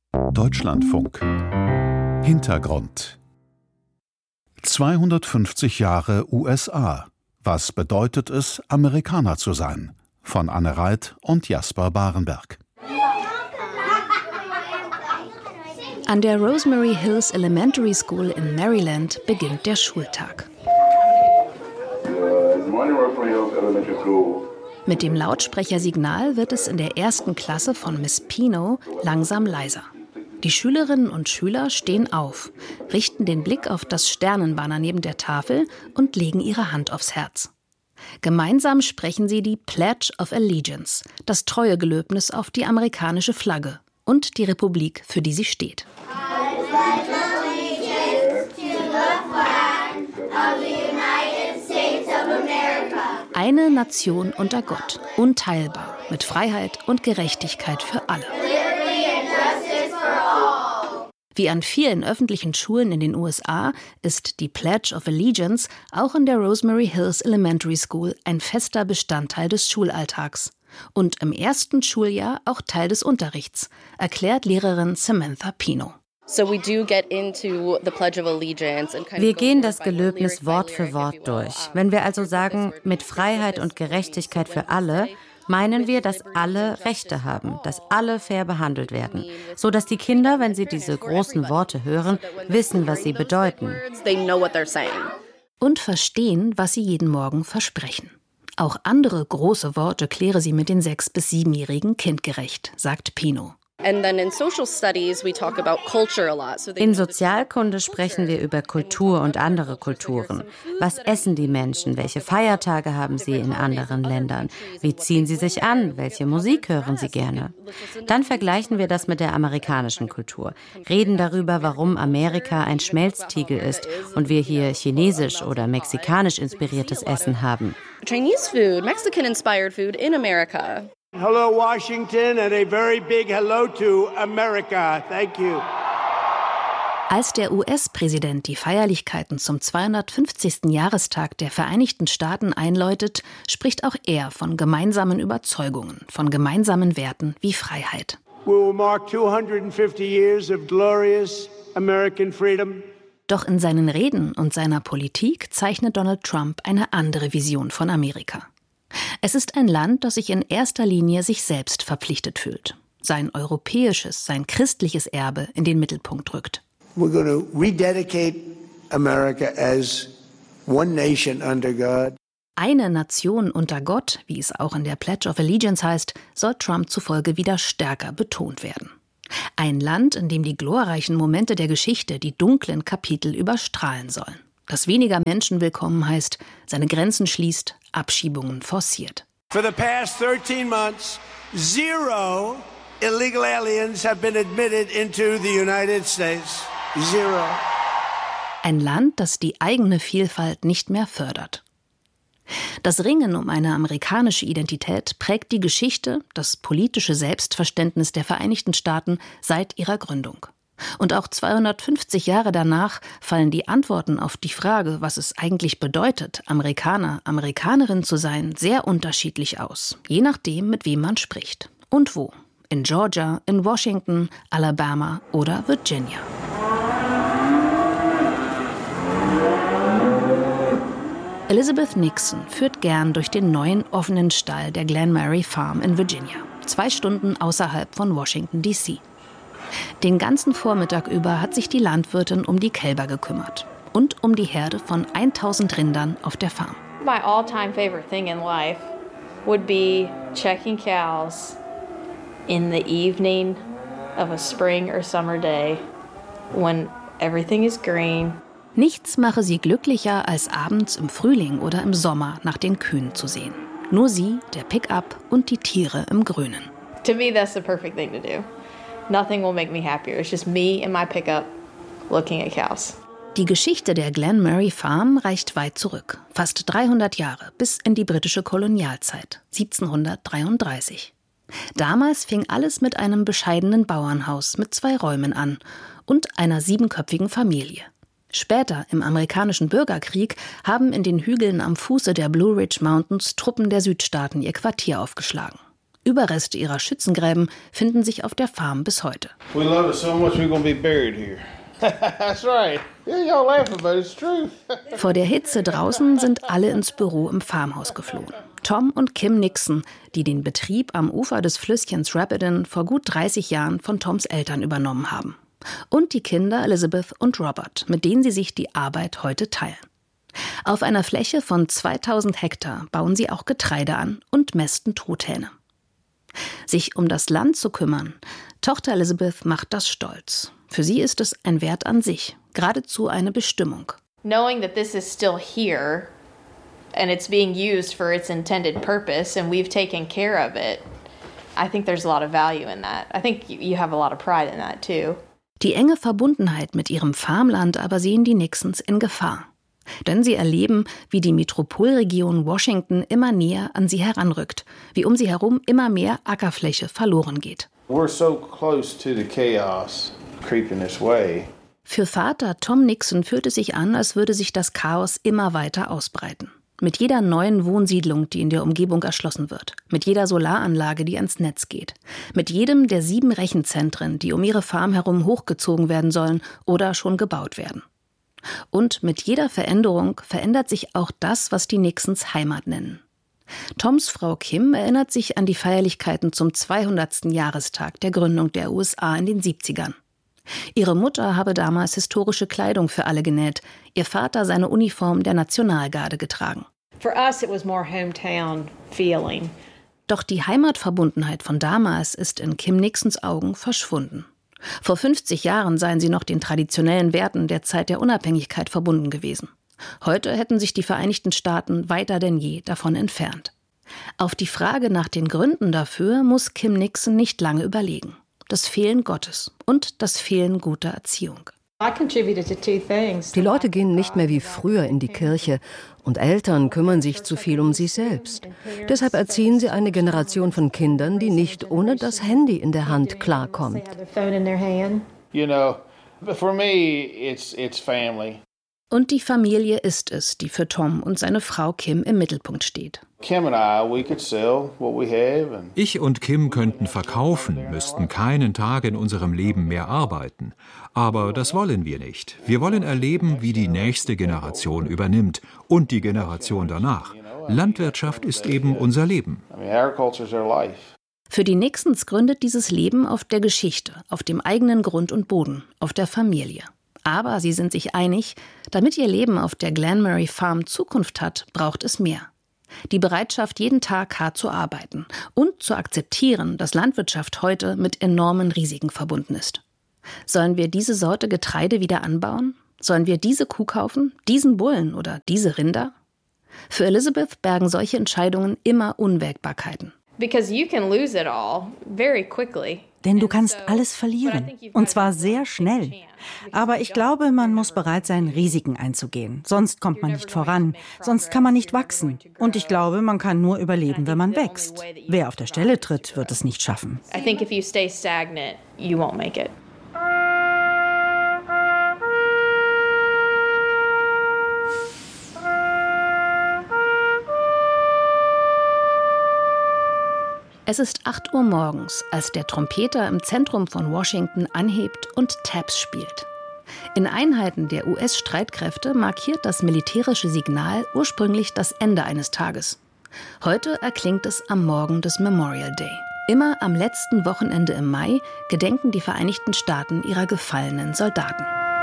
Deutschlandfunk. Hintergrund. 250 Jahre USA. Was bedeutet es, Amerikaner zu sein? Von Anne Reit und Jasper Barenberg. An der Rosemary Hills Elementary School in Maryland beginnt der Schultag. Mit dem Lautsprechersignal wird es in der ersten Klasse von Miss Pino langsam leiser. Die Schülerinnen und Schüler stehen auf, richten den Blick auf das Sternenbanner neben der Tafel und legen ihre Hand aufs Herz. Gemeinsam sprechen sie die Pledge of Allegiance, das Treuegelöbnis auf die amerikanische Flagge und die Republik, für die sie steht. Eine Nation unter Gott, unteilbar, mit Freiheit und Gerechtigkeit für alle. Wie an vielen öffentlichen Schulen in den USA ist die Pledge of Allegiance auch in der Rosemary Hills Elementary School ein fester Bestandteil des Schulalltags. Und im ersten Schuljahr auch Teil des Unterrichts, erklärt Lehrerin Samantha Pino. Wir gehen das Gelöbnis Wort für Wort durch. Wenn wir also sagen, mit Freiheit und Gerechtigkeit für alle, meinen wir, dass alle Rechte haben, dass alle fair behandelt werden, so dass die Kinder, wenn sie diese großen Worte hören, wissen, was sie bedeuten. Und verstehen, was sie jeden Morgen versprechen. Auch andere große Worte kläre sie mit den 6- bis 7-Jährigen kindgerecht, sagt Pino. In Sozialkunde sprechen wir über Kultur und andere Kulturen. Was essen die Menschen? Welche Feiertage haben sie in anderen Ländern? Wie ziehen sie sich an? Welche Musik hören sie gerne? Dann vergleichen wir das mit der amerikanischen Kultur. Reden darüber, warum Amerika ein Schmelztiegel ist und wir hier chinesisch oder mexikanisch inspiriertes Essen haben. Chinese food, Mexican-inspired food in America. Hello, Washington, and a very big hello to America. Thank you. Als der US-Präsident die Feierlichkeiten zum 250. Jahrestag der Vereinigten Staaten einläutet, spricht auch er von gemeinsamen Überzeugungen, von gemeinsamen Werten wie Freiheit. We will mark 250 years of glorious American freedom. Doch in seinen Reden und seiner Politik zeichnet Donald Trump eine andere Vision von Amerika. Es ist ein Land, das sich in erster Linie sich selbst verpflichtet fühlt. Sein europäisches, sein christliches Erbe in den Mittelpunkt rückt. We're going to rededicate America as one nation under God. Eine Nation unter Gott, wie es auch in der Pledge of Allegiance heißt, soll Trump zufolge wieder stärker betont werden. Ein Land, in dem die glorreichen Momente der Geschichte die dunklen Kapitel überstrahlen sollen. Das weniger Menschen willkommen heißt, seine Grenzen schließt, Abschiebungen forciert. For the past 13 months, 0 illegal aliens have been admitted into the United States. 0. Ein Land, das die eigene Vielfalt nicht mehr fördert. Das Ringen um eine amerikanische Identität prägt die Geschichte, das politische Selbstverständnis der Vereinigten Staaten seit ihrer Gründung. Und auch 250 Jahre danach fallen die Antworten auf die Frage, was es eigentlich bedeutet, Amerikaner, Amerikanerin zu sein, sehr unterschiedlich aus, je nachdem, mit wem man spricht. Und wo? In Georgia, in Washington, Alabama oder Virginia. Elizabeth Nixon führt gern durch den neuen offenen Stall der Glen Mary Farm in Virginia, 2 Stunden außerhalb von Washington, D.C. Den ganzen Vormittag über hat sich die Landwirtin um die Kälber gekümmert und um die Herde von 1000 Rindern auf der Farm. My all-time favorite thing in life would be checking cows in the evening of a spring or summer day when everything is green. Nichts mache sie glücklicher, als abends im Frühling oder im Sommer nach den Kühen zu sehen. Nur sie, der Pickup und die Tiere im Grünen. To me, that's the perfect thing to do. Nothing will make me happier. It's just me and my pickup looking at cows. Die Geschichte der Glen Mary Farm reicht weit zurück, fast 300 Jahre, bis in die britische Kolonialzeit, 1733. Damals fing alles mit einem bescheidenen Bauernhaus mit 2 Räumen an und einer 7-köpfigen Familie. Später, im amerikanischen Bürgerkrieg, haben in den Hügeln am Fuße der Blue Ridge Mountains Truppen der Südstaaten ihr Quartier aufgeschlagen. Überreste ihrer Schützengräben finden sich auf der Farm bis heute. We love it so much we're gonna be buried here. That's right. Yeah, y'all laughing, but it's true. Vor der Hitze draußen sind alle ins Büro im Farmhaus geflohen. Tom und Kim Nixon, die den Betrieb am Ufer des Flüsschens Rapidan vor gut 30 Jahren von Toms Eltern übernommen haben. Und die Kinder Elizabeth und Robert, mit denen sie sich die Arbeit heute teilen. Auf einer Fläche von 2000 Hektar bauen sie auch Getreide an und mästen Truthähne. Sich um das Land zu kümmern, Tochter Elizabeth macht das stolz. Für sie ist es ein Wert an sich, geradezu eine Bestimmung. Knowing that this is still here and it's being used for its intended purpose and we've taken care of it, I think there's a lot of value in that. I think you have a lot of pride in that too. Die enge Verbundenheit mit ihrem Farmland aber sehen die Nixons in Gefahr. Denn sie erleben, wie die Metropolregion Washington immer näher an sie heranrückt, wie um sie herum immer mehr Ackerfläche verloren geht. We're so close to the chaos creeping this way. Für Vater Tom Nixon fühlt es sich an, als würde sich das Chaos immer weiter ausbreiten. Mit jeder neuen Wohnsiedlung, die in der Umgebung erschlossen wird, mit jeder Solaranlage, die ans Netz geht, mit jedem der 7 Rechenzentren, die um ihre Farm herum hochgezogen werden sollen oder schon gebaut werden. Und mit jeder Veränderung verändert sich auch das, was die Nixons Heimat nennen. Toms Frau Kim erinnert sich an die Feierlichkeiten zum 200. Jahrestag der Gründung der USA in den 70ern. Ihre Mutter habe damals historische Kleidung für alle genäht, ihr Vater seine Uniform der Nationalgarde getragen. For us it was more hometown feeling. Doch die Heimatverbundenheit von damals ist in Kim Nixons Augen verschwunden. Vor 50 Jahren seien sie noch den traditionellen Werten der Zeit der Unabhängigkeit verbunden gewesen. Heute hätten sich die Vereinigten Staaten weiter denn je davon entfernt. Auf die Frage nach den Gründen dafür muss Kim Nixon nicht lange überlegen. Das Fehlen Gottes und das Fehlen guter Erziehung. Die Leute gehen nicht mehr wie früher in die Kirche und Eltern kümmern sich zu viel um sich selbst. Deshalb erziehen sie eine Generation von Kindern, die nicht ohne das Handy in der Hand klarkommt. You know, for me it's family. Und die Familie ist es, die für Tom und seine Frau Kim im Mittelpunkt steht. Ich und Kim könnten verkaufen, müssten keinen Tag in unserem Leben mehr arbeiten. Aber das wollen wir nicht. Wir wollen erleben, wie die nächste Generation übernimmt und die Generation danach. Landwirtschaft ist eben unser Leben. Für die Nixons gründet dieses Leben auf der Geschichte, auf dem eigenen Grund und Boden, auf der Familie. Aber sie sind sich einig, damit ihr Leben auf der Glenmurray Farm Zukunft hat, braucht es mehr. Die Bereitschaft, jeden Tag hart zu arbeiten und zu akzeptieren, dass Landwirtschaft heute mit enormen Risiken verbunden ist. Sollen wir diese Sorte Getreide wieder anbauen? Sollen wir diese Kuh kaufen, diesen Bullen oder diese Rinder? Für Elizabeth bergen solche Entscheidungen immer Unwägbarkeiten. Because you can lose it all very quickly. Denn du kannst alles verlieren, und zwar sehr schnell. Aber ich glaube, man muss bereit sein, Risiken einzugehen. Sonst kommt man nicht voran, sonst kann man nicht wachsen. Und ich glaube, man kann nur überleben, wenn man wächst. Wer auf der Stelle tritt, wird es nicht schaffen. I think if you stay stagnant, you won't make it. Es ist 8 Uhr morgens, als der Trompeter im Zentrum von Washington anhebt und Taps spielt. In Einheiten der US-Streitkräfte markiert das militärische Signal ursprünglich das Ende eines Tages. Heute erklingt es am Morgen des Memorial Day. Immer am letzten Wochenende im Mai gedenken die Vereinigten Staaten ihrer gefallenen Soldaten.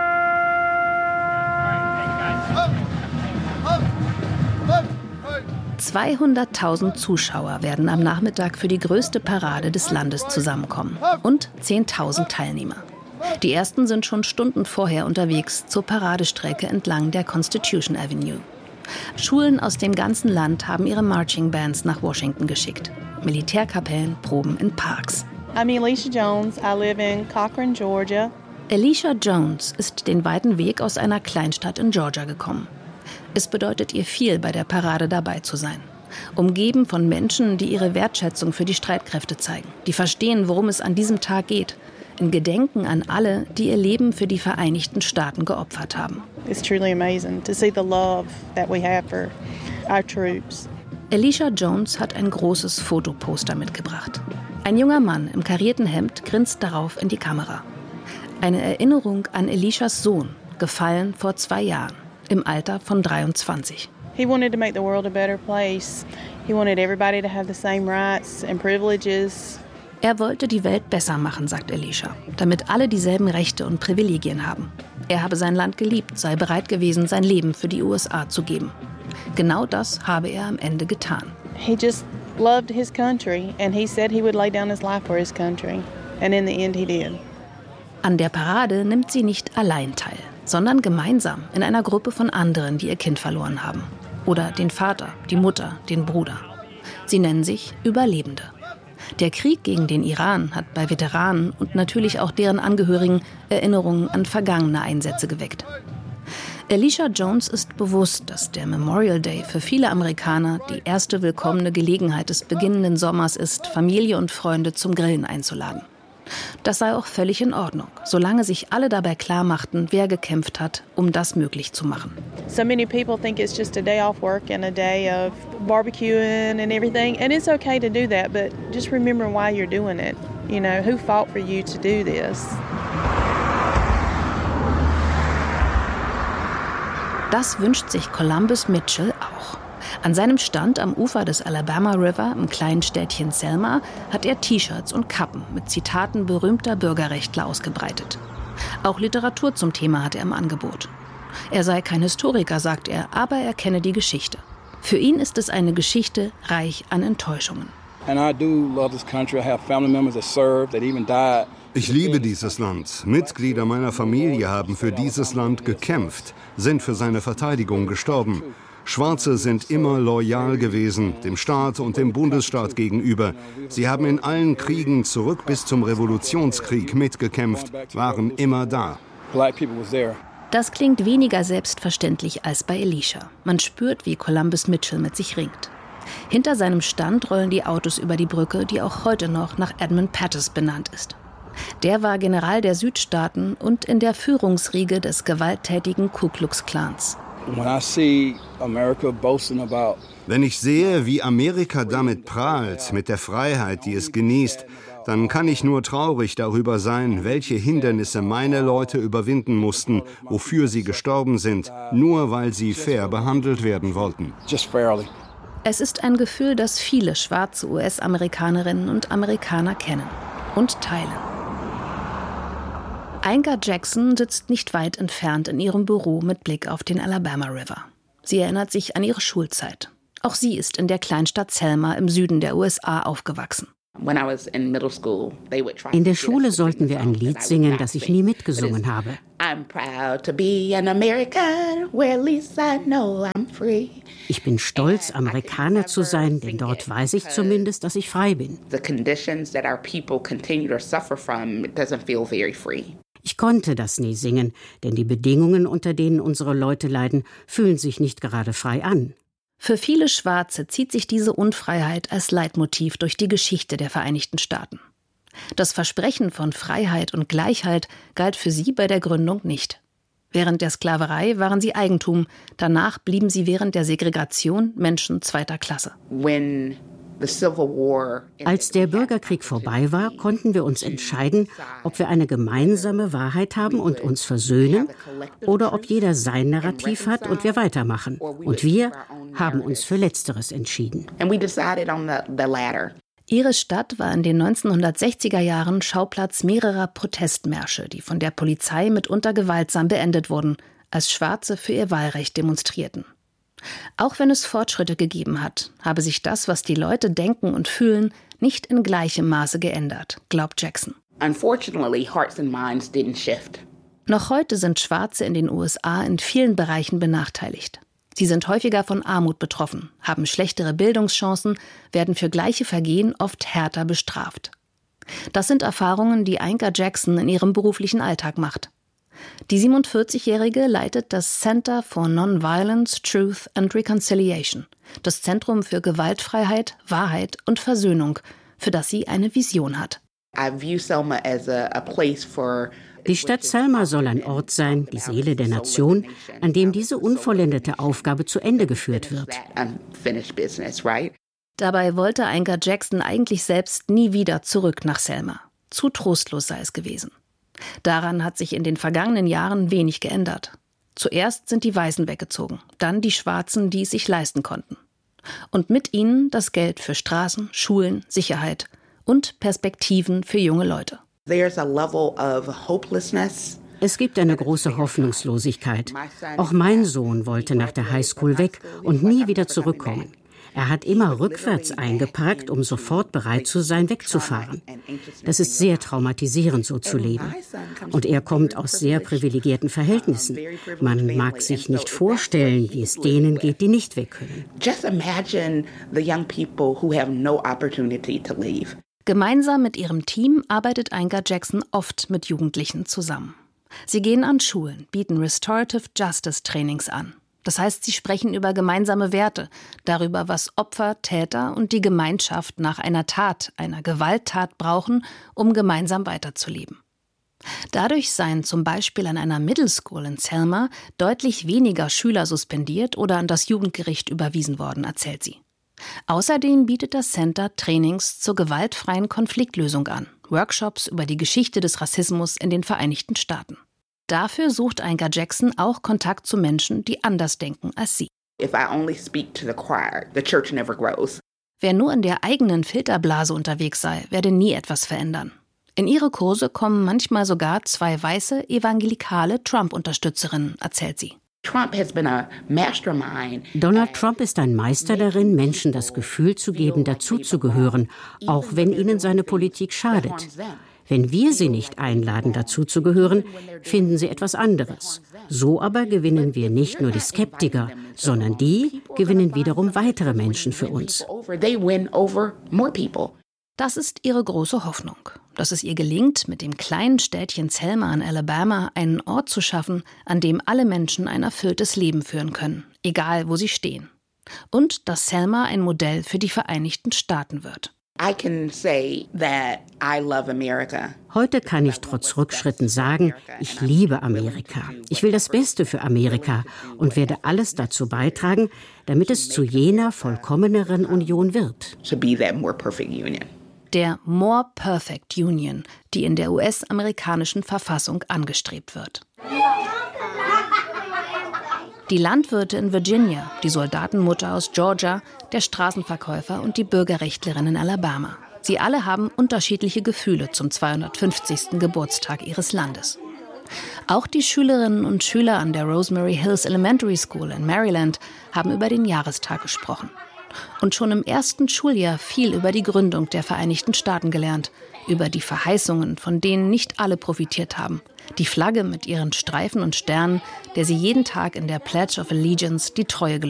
...200.000 Zuschauer werden am Nachmittag für die größte Parade des Landes zusammenkommen. Und 10.000 Teilnehmer. Die ersten sind schon Stunden vorher unterwegs zur Paradestrecke entlang der Constitution Avenue. Schulen aus dem ganzen Land haben ihre Marching Bands nach Washington geschickt. Militärkapellen proben in Parks. I'm Alicia Jones. I live in Cochran, Georgia. Alicia Jones ist den weiten Weg aus einer Kleinstadt in Georgia gekommen. Es bedeutet ihr viel, bei der Parade dabei zu sein. Umgeben von Menschen, die ihre Wertschätzung für die Streitkräfte zeigen, die verstehen, worum es an diesem Tag geht. In Gedenken an alle, die ihr Leben für die Vereinigten Staaten geopfert haben. It's truly amazing to see the love that we have for our troops. Alicia Jones hat ein großes Fotoposter mitgebracht. Ein junger Mann im karierten Hemd grinst darauf in die Kamera. Eine Erinnerung an Alicias Sohn, gefallen vor 2 Jahren, im Alter von 23. He wanted to make the world a better place. He wanted everybody to have the same rights and privileges. Er wollte die Welt besser machen, sagt Alicia, damit alle dieselben Rechte und Privilegien haben. Er habe sein Land geliebt, sei bereit gewesen, sein Leben für die USA zu geben. Genau das habe er am Ende getan. He just loved his country and he said he would lay down his life for his country. And in the end he did. An der Parade nimmt sie nicht allein teil, sondern gemeinsam in einer Gruppe von anderen, die ihr Kind verloren haben. Oder den Vater, die Mutter, den Bruder. Sie nennen sich Überlebende. Der Krieg gegen den Iran hat bei Veteranen und natürlich auch deren Angehörigen Erinnerungen an vergangene Einsätze geweckt. Alicia Jones ist bewusst, dass der Memorial Day für viele Amerikaner die erste willkommene Gelegenheit des beginnenden Sommers ist, Familie und Freunde zum Grillen einzuladen. Das sei auch völlig in Ordnung, solange sich alle dabei klar machten, wer gekämpft hat, um das möglich zu machen. So many people think it's just a day off work and a day of barbecuing and everything, and it's okay to do that, but just remember why you're doing it. You know, who fought for you to do this? Das wünscht sich Columbus Mitchell auch. An seinem Stand am Ufer des Alabama River im kleinen Städtchen Selma hat er T-Shirts und Kappen mit Zitaten berühmter Bürgerrechtler ausgebreitet. Auch Literatur zum Thema hat er im Angebot. Er sei kein Historiker, sagt er, aber er kenne die Geschichte. Für ihn ist es eine Geschichte reich an Enttäuschungen. Ich liebe dieses Land. Mitglieder meiner Familie haben für dieses Land gekämpft, sind für seine Verteidigung gestorben. Schwarze sind immer loyal gewesen, dem Staat und dem Bundesstaat gegenüber. Sie haben in allen Kriegen zurück bis zum Revolutionskrieg mitgekämpft, waren immer da. Das klingt weniger selbstverständlich als bei Alicia. Man spürt, wie Columbus Mitchell mit sich ringt. Hinter seinem Stand rollen die Autos über die Brücke, die auch heute noch nach Edmund Pettus benannt ist. Der war General der Südstaaten und in der Führungsriege des gewalttätigen Ku Klux Klans. Wenn ich sehe, wie Amerika damit prahlt, mit der Freiheit, die es genießt, dann kann ich nur traurig darüber sein, welche Hindernisse meine Leute überwinden mussten, wofür sie gestorben sind, nur weil sie fair behandelt werden wollten. Es ist ein Gefühl, das viele schwarze US-Amerikanerinnen und Amerikaner kennen und teilen. Inga Jackson sitzt nicht weit entfernt in ihrem Büro mit Blick auf den Alabama River. Sie erinnert sich an ihre Schulzeit. Auch sie ist in der Kleinstadt Selma im Süden der USA aufgewachsen. In der Schule sollten wir ein Lied singen, das ich nie mitgesungen habe. Ich bin stolz, Amerikaner zu sein, denn dort weiß ich zumindest, dass ich frei bin. Ich konnte das nie singen, denn die Bedingungen, unter denen unsere Leute leiden, fühlen sich nicht gerade frei an. Für viele Schwarze zieht sich diese Unfreiheit als Leitmotiv durch die Geschichte der Vereinigten Staaten. Das Versprechen von Freiheit und Gleichheit galt für sie bei der Gründung nicht. Während der Sklaverei waren sie Eigentum, danach blieben sie während der Segregation Menschen zweiter Klasse. Als der Bürgerkrieg vorbei war, konnten wir uns entscheiden, ob wir eine gemeinsame Wahrheit haben und uns versöhnen oder ob jeder sein Narrativ hat und wir weitermachen. Und wir haben uns für Letzteres entschieden. Ihre Stadt war in den 1960er Jahren Schauplatz mehrerer Protestmärsche, die von der Polizei mitunter gewaltsam beendet wurden, als Schwarze für ihr Wahlrecht demonstrierten. Auch wenn es Fortschritte gegeben hat, habe sich das, was die Leute denken und fühlen, nicht in gleichem Maße geändert, glaubt Jackson. Noch heute sind Schwarze in den USA in vielen Bereichen benachteiligt. Sie sind häufiger von Armut betroffen, haben schlechtere Bildungschancen, werden für gleiche Vergehen oft härter bestraft. Das sind Erfahrungen, die Inga Jackson in ihrem beruflichen Alltag macht. Die 47-Jährige leitet das Center for Nonviolence, Truth and Reconciliation, das Zentrum für Gewaltfreiheit, Wahrheit und Versöhnung, für das sie eine Vision hat. Die Stadt Selma soll ein Ort sein, die Seele der Nation, an dem diese unvollendete Aufgabe zu Ende geführt wird. Dabei wollte Inger Jackson eigentlich selbst nie wieder zurück nach Selma. Zu trostlos sei es gewesen. Daran hat sich in den vergangenen Jahren wenig geändert. Zuerst sind die Weißen weggezogen, dann die Schwarzen, die es sich leisten konnten. Und mit ihnen das Geld für Straßen, Schulen, Sicherheit und Perspektiven für junge Leute. Es gibt eine große Hoffnungslosigkeit. Auch mein Sohn wollte nach der Highschool weg und nie wieder zurückkommen. Er hat immer rückwärts eingeparkt, um sofort bereit zu sein, wegzufahren. Das ist sehr traumatisierend, so zu leben. Und er kommt aus sehr privilegierten Verhältnissen. Man mag sich nicht vorstellen, wie es denen geht, die nicht weg können. Gemeinsam mit ihrem Team arbeitet Inger Jackson oft mit Jugendlichen zusammen. Sie gehen an Schulen, bieten Restorative Justice Trainings an. Das heißt, sie sprechen über gemeinsame Werte, darüber, was Opfer, Täter und die Gemeinschaft nach einer Tat, einer Gewalttat brauchen, um gemeinsam weiterzuleben. Dadurch seien zum Beispiel an einer Middle School in Selma deutlich weniger Schüler suspendiert oder an das Jugendgericht überwiesen worden, erzählt sie. Außerdem bietet das Center Trainings zur gewaltfreien Konfliktlösung an, Workshops über die Geschichte des Rassismus in den Vereinigten Staaten. Dafür sucht Inger Jackson auch Kontakt zu Menschen, die anders denken als sie. Wer nur in der eigenen Filterblase unterwegs sei, werde nie etwas verändern. In ihre Kurse kommen manchmal sogar 2 weiße, evangelikale Trump-Unterstützerinnen, erzählt sie. Donald Trump ist ein Meister darin, Menschen das Gefühl zu geben, dazuzugehören, auch wenn ihnen seine Politik schadet. Wenn wir sie nicht einladen, dazuzugehören, finden sie etwas anderes. So aber gewinnen wir nicht nur die Skeptiker, sondern die gewinnen wiederum weitere Menschen für uns. Das ist ihre große Hoffnung, dass es ihr gelingt, mit dem kleinen Städtchen Selma in Alabama einen Ort zu schaffen, an dem alle Menschen ein erfülltes Leben führen können, egal wo sie stehen. Und dass Selma ein Modell für die Vereinigten Staaten wird. Heute kann ich trotz Rückschritten sagen, ich liebe Amerika. Ich will das Beste für Amerika und werde alles dazu beitragen, damit es zu jener vollkommeneren Union wird. Der More Perfect Union, die in der US-amerikanischen Verfassung angestrebt wird. Die Landwirte in Virginia, die Soldatenmutter aus Georgia, der Straßenverkäufer und die Bürgerrechtlerin in Alabama. Sie alle haben unterschiedliche Gefühle zum 250. Geburtstag ihres Landes. Auch die Schülerinnen und Schüler an der Rosemary Hills Elementary School in Maryland haben über den Jahrestag gesprochen. Und schon im ersten Schuljahr viel über die Gründung der Vereinigten Staaten gelernt, über die Verheißungen, von denen nicht alle profitiert haben, die Flagge mit ihren Streifen und Sternen, der sie jeden Tag in der Pledge of Allegiance die Treue